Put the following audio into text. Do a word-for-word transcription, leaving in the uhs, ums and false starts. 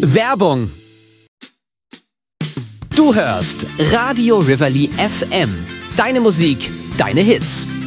Werbung. Du hörst Radio Rivoli F M. Deine Musik, deine Hits.